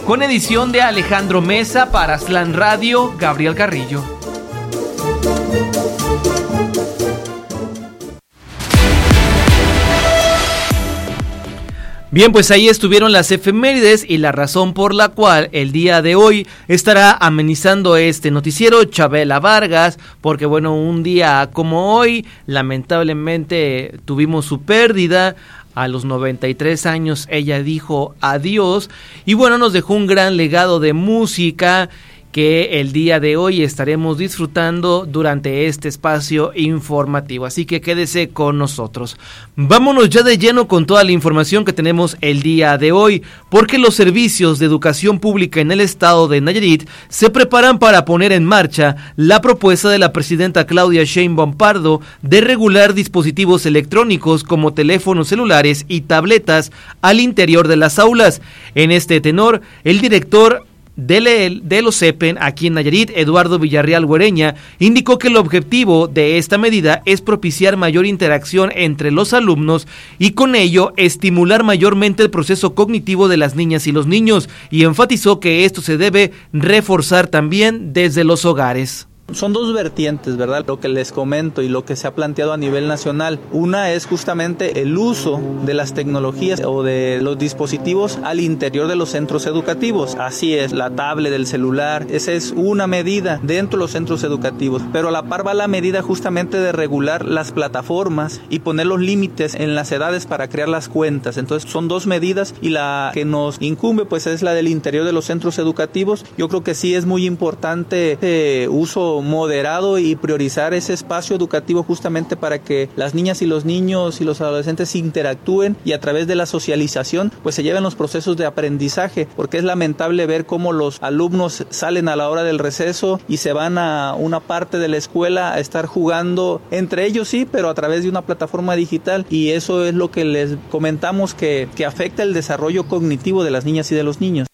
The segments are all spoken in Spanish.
con edición de Alejandro Mesa para Aslan Radio, Gabriel Carrillo. Bien, pues ahí estuvieron las efemérides y la razón por la cual el día de hoy estará amenizando este noticiero Chabela Vargas, porque bueno, un día como hoy, lamentablemente tuvimos su pérdida. A los 93 años ella dijo adiós y bueno, nos dejó un gran legado de música que el día de hoy estaremos disfrutando durante este espacio informativo, así que quédese con nosotros. Vámonos ya de lleno con toda la información que tenemos el día de hoy, porque los servicios de educación pública en el estado de Nayarit se preparan para poner en marcha la propuesta de la presidenta Claudia Sheinbaum Pardo de regular dispositivos electrónicos como teléfonos celulares y tabletas al interior de las aulas. En este tenor, el director de los CEPEN aquí en Nayarit, Eduardo Villarreal Güereña, indicó que el objetivo de esta medida es propiciar mayor interacción entre los alumnos y con ello estimular mayormente el proceso cognitivo de las niñas y los niños, y enfatizó que esto se debe reforzar también desde los hogares. Son dos vertientes, ¿verdad? Lo que les comento y lo que se ha planteado a nivel nacional. Una es justamente el uso de las tecnologías o de los dispositivos al interior de los centros educativos. Así es, la tablet, el celular, esa es una medida dentro de los centros educativos. Pero a la par va la medida justamente de regular las plataformas y poner los límites en las edades para crear las cuentas. Entonces son dos medidas y la que nos incumbe pues es la del interior de los centros educativos. Yo creo que sí es muy importante uso moderado y priorizar ese espacio educativo justamente para que las niñas y los niños y los adolescentes interactúen y a través de la socialización pues se lleven los procesos de aprendizaje, porque es lamentable ver cómo los alumnos salen a la hora del receso y se van a una parte de la escuela a estar jugando entre ellos, sí, pero a través de una plataforma digital, y eso es lo que les comentamos que afecta el desarrollo cognitivo de las niñas y de los niños.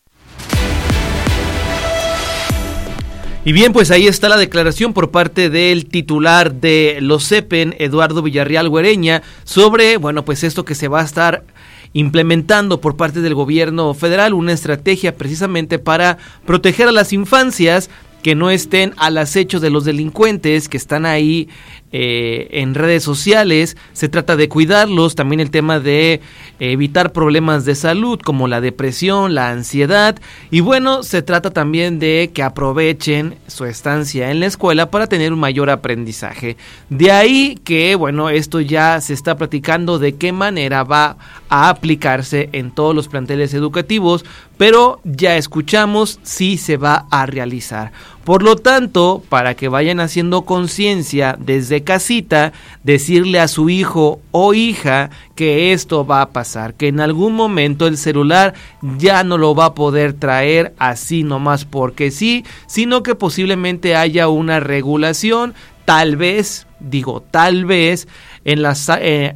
Y bien, pues ahí está la declaración por parte del titular de los CEPEN, Eduardo Villarreal Güereña, sobre, bueno, pues esto que se va a estar implementando por parte del gobierno federal, una estrategia precisamente para proteger a las infancias que no estén al acecho de los delincuentes que están ahí en redes sociales. Se trata de cuidarlos, también el tema de evitar problemas de salud como la depresión, la ansiedad, y bueno, se trata también de que aprovechen su estancia en la escuela para tener un mayor aprendizaje. De ahí que, bueno, esto ya se está platicando de qué manera va a aplicarse en todos los planteles educativos, pero ya escuchamos si se va a realizar. Por lo tanto, para que vayan haciendo conciencia desde casita, decirle a su hijo o hija que esto va a pasar, que en algún momento el celular ya no lo va a poder traer así nomás porque sí, sino que posiblemente haya una regulación, tal vez en las